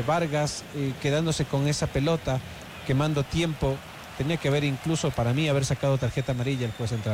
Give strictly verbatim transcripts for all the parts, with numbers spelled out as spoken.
Vargas eh, quedándose con esa pelota, quemando tiempo. Tenía que haber incluso para mí haber sacado tarjeta amarilla el juez central.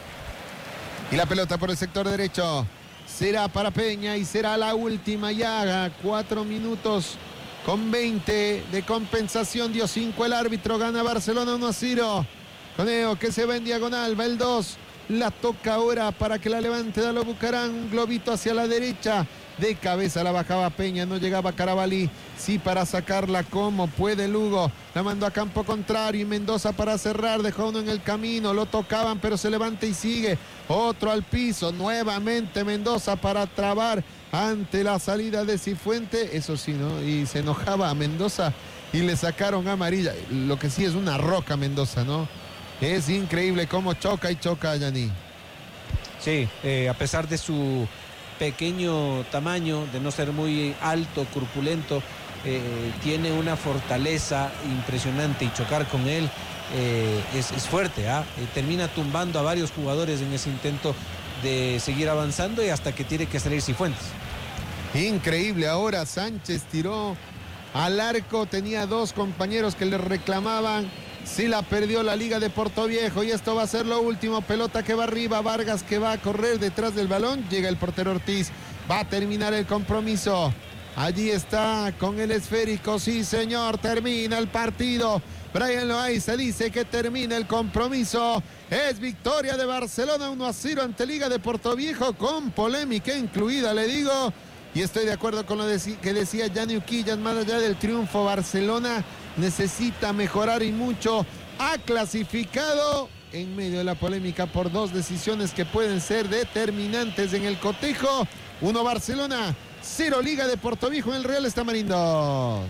Y la pelota por el sector derecho será para Peña y será la última ya. Cuatro minutos con veinte de compensación. Dio cinco el árbitro. Gana Barcelona uno a cero. Coneo que se va en diagonal. Va el dos. La toca ahora para que la levante Dalo Bucarán. Un globito hacia la derecha. De cabeza la bajaba Peña, no llegaba Carabalí. Sí, para sacarla como puede Lugo. La mandó a campo contrario y Mendoza para cerrar. Dejó uno en el camino, lo tocaban pero se levanta y sigue. Otro al piso, nuevamente Mendoza para trabar ante la salida de Cifuente. Eso sí, ¿no? Y se enojaba a Mendoza y le sacaron amarilla. Lo que sí es una roca Mendoza, ¿no? Es increíble cómo choca y choca a Yaní. Sí, eh, a pesar de su pequeño tamaño, de no ser muy alto, corpulento, eh, tiene una fortaleza impresionante y chocar con él eh, es, es fuerte, ¿eh? Eh, termina tumbando a varios jugadores en ese intento de seguir avanzando y hasta que tiene que salir Cifuentes. Increíble, ahora Sánchez tiró al arco, tenía dos compañeros que le reclamaban. Sí la perdió la Liga de Portoviejo y esto va a ser lo último. Pelota que va arriba, Vargas que va a correr detrás del balón. Llega el portero Ortiz, va a terminar el compromiso. Allí está con el esférico, sí señor, termina el partido. Brian Loaiza dice que termina el compromiso. Es victoria de Barcelona uno a cero ante Liga de Portoviejo, con polémica incluida, le digo. Y estoy de acuerdo con lo que decía Gianni Uquillas, más allá del triunfo, Barcelona necesita mejorar y mucho. Ha clasificado en medio de la polémica por dos decisiones que pueden ser determinantes en el cotejo. Uno Barcelona, cero Liga de Portoviejo en el Real Estamarindós.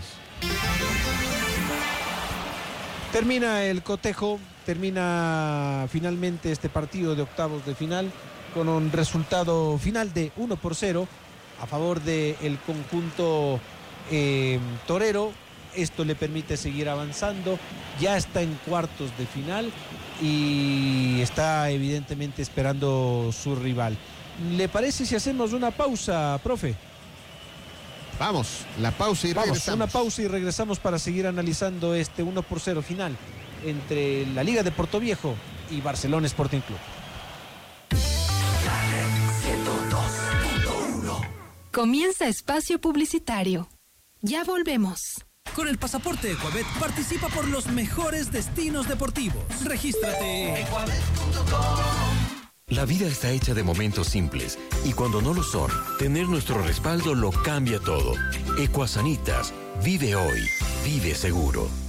Termina el cotejo, termina finalmente este partido de octavos de final con un resultado final de uno por cero a favor del conjunto eh, torero. Esto le permite seguir avanzando, ya está en cuartos de final y está evidentemente esperando su rival. ¿Le parece si hacemos una pausa, profe? Vamos, la pausa y Vamos, regresamos. una pausa y regresamos para seguir analizando este uno por cero final entre la Liga de Portoviejo y Barcelona Sporting Club. Comienza espacio publicitario. Ya volvemos. Con el pasaporte Ecuabet participa por los mejores destinos deportivos. Regístrate. La vida está hecha de momentos simples y cuando no lo son, tener nuestro respaldo lo cambia todo. Ecuasanitas, vive hoy, vive seguro.